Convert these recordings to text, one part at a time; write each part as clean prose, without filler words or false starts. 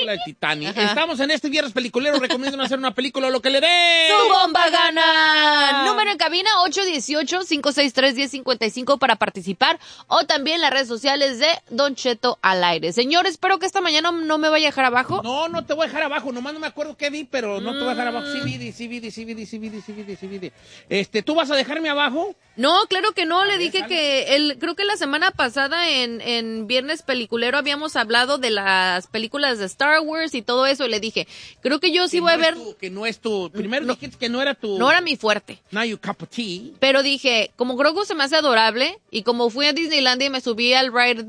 película de Titanic. Ajá. Estamos en este viernes peliculero, recomiendo hacer una película lo que le dé. ¡Su bomba gana! Número en cabina 818-563-1055 para participar, o también las redes sociales de Don Cheto al aire. Señor, espero que esta mañana no me vaya a dejar abajo. No te voy a dejar abajo, nomás no me acuerdo qué vi, pero no te voy a dejar abajo. Sí vi. ¿Tú vas a dejarme abajo? No, claro que no, le dije que creo que la semana pasada en Viernes Peliculero habíamos hablado de las películas de Star Wars y todo eso, y le dije, creo que yo sí voy a ver... Que no es tu... Primero dijiste que no era tu... No era mi fuerte. Not your cup of tea. Pero dije, como Grogu se me hace adorable, y como fui a Disneylandia y me subí al ride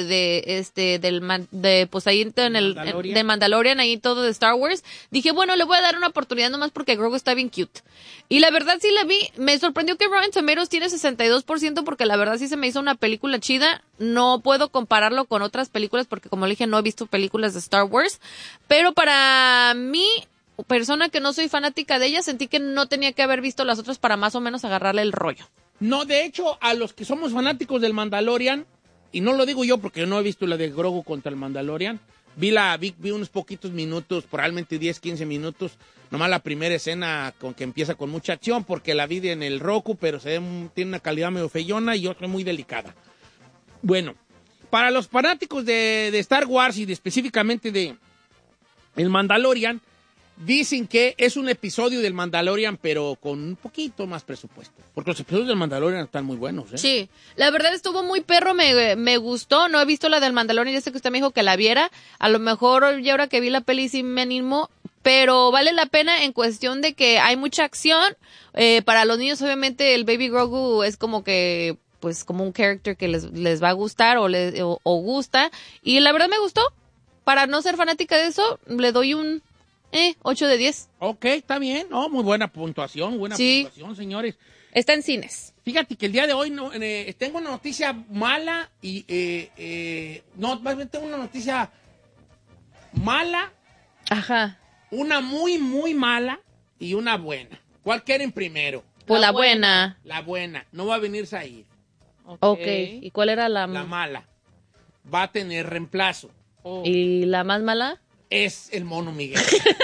pues ahí de Mandalorian, ahí todo de Star Wars, dije, bueno, le voy a dar una oportunidad nomás porque Grogu está bien cute. Y la verdad sí la vi, me sorprendió que Rotten Tomatoes tiene 62% porque la verdad sí se me hizo una película chida. No puedo compararlo con otras películas porque, como le dije, no he visto películas de Star Wars, pero para mí, persona que no soy fanática de ella, sentí que no tenía que haber visto las otras para más o menos agarrarle el rollo. No, de hecho, a los que somos fanáticos del Mandalorian, y no lo digo yo porque yo no he visto la de Grogu contra el Mandalorian, vi unos poquitos minutos, probablemente 10, 15 minutos, nomás la primera escena con que empieza con mucha acción, porque la vi en el Roku, pero tiene una calidad medio feyona y otra muy delicada. Bueno, para los fanáticos de Star Wars y específicamente de el Mandalorian, dicen que es un episodio del Mandalorian, pero con un poquito más presupuesto. Porque los episodios del Mandalorian están muy buenos, ¿eh? Sí, la verdad estuvo muy perro, me gustó. No he visto la del Mandalorian, ya sé que usted me dijo que la viera. A lo mejor ya ahora que vi la peli sí me animó, pero vale la pena en cuestión de que hay mucha acción. Para los niños, obviamente, el Baby Grogu es como que, pues, como un character que les va a gustar o gusta. Y la verdad me gustó. Para no ser fanática de eso, le doy un 8 de 10. Ok, está bien. No, muy buena puntuación, puntuación, señores. Está en cines. Fíjate que el día de hoy tengo una noticia mala y... más bien tengo una noticia mala. Ajá. Una muy, muy mala y una buena. ¿Cuál quieren primero? Pues la buena. La buena. No va a venir Said. Okay. ¿Y cuál era la mala? Va a tener reemplazo. ¿Y la más mala? Es el Mono Miguel.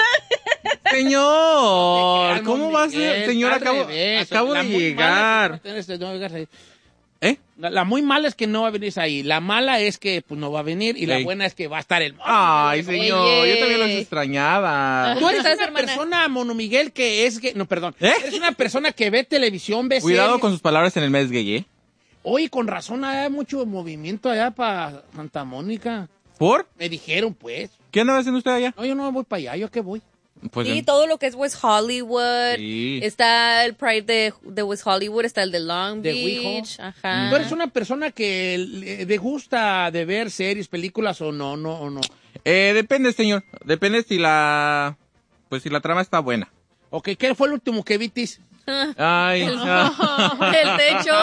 Señor, ¿cómo va a ser? Señor, acabo de llegar. La muy mala es que no va a venir ahí. La mala es que pues no va a venir y la buena es que va a estar el Mono. Ay, señor, yo también los extrañaba. Tú eres una persona, Mono Miguel, que es gay. No, perdón. Eres una persona que ve televisión, ve Cuidado series. con sus palabras en el mes gay, ¿eh? Oye, con razón, hay mucho movimiento allá para Santa Mónica. ¿Por? Me dijeron, pues. ¿Qué andaba haciendo usted allá? No, yo no voy para allá. ¿Yo a qué voy? Pues sí, todo lo que es West Hollywood. Sí. Está el Pride de West Hollywood, está el de Long Beach. Ajá. ¿Tú eres una persona que le gusta de ver series, películas o no? Depende, señor. Depende si la trama está buena. Ok, ¿qué fue el último que vitis? Ay, el techo.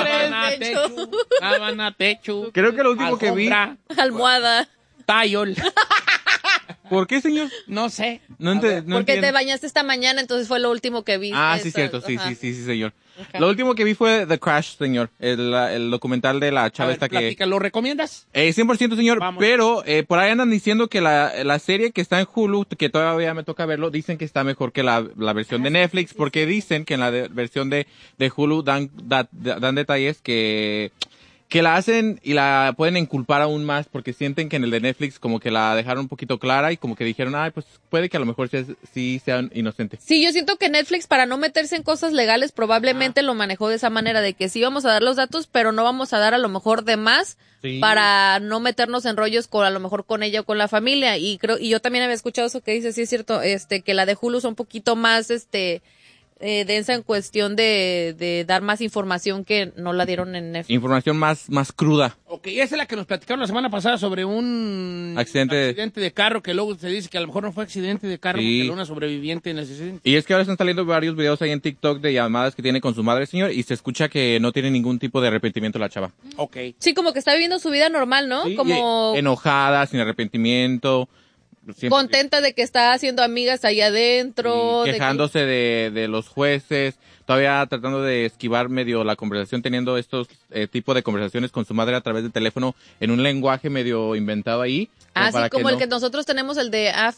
Sábana, techo. Creo que lo último que vi. Almohada. Tayol. ¿Por qué, señor? No sé. No porque entiendo. te bañaste esta mañana, entonces fue lo último que vi. Sí, cierto. Sí, señor. Okay. Lo último que vi fue The Crash, señor. El documental de la chava esta que... ¿Lo recomiendas? 100%, señor. Vamos. Pero por ahí andan diciendo que la serie que está en Hulu, que todavía me toca verlo, dicen que está mejor que la versión de Netflix, porque dicen que en la versión de Hulu dan detalles que la hacen y la pueden inculpar aún más porque sienten que en el de Netflix como que la dejaron un poquito clara y como que dijeron, pues puede que a lo mejor sí sean inocentes. Sí, yo siento que Netflix, para no meterse en cosas legales, probablemente lo manejó de esa manera, de que sí vamos a dar los datos, pero no vamos a dar a lo mejor de más para no meternos en rollos a lo mejor con ella o con la familia. Y yo también había escuchado eso que dice, sí es cierto, que la de Hulu es un poquito más, densa en cuestión de dar más información que no la dieron en Netflix. Información más cruda. Ok, esa es la que nos platicaron la semana pasada sobre un accidente de carro, que luego se dice que a lo mejor no fue accidente de carro, porque era una sobreviviente en ese accidente. Y es que ahora están saliendo varios videos ahí en TikTok de llamadas que tiene con su madre, señor, y se escucha que no tiene ningún tipo de arrepentimiento la chava. Ok. Sí, como que está viviendo su vida normal, ¿no? Sí, como enojada, sin arrepentimiento. Contenta de que está haciendo amigas ahí adentro. Quejándose de los jueces, todavía tratando de esquivar medio la conversación, teniendo estos tipos de conversaciones con su madre a través de teléfono en un lenguaje medio inventado ahí. Así como el que nosotros tenemos, el de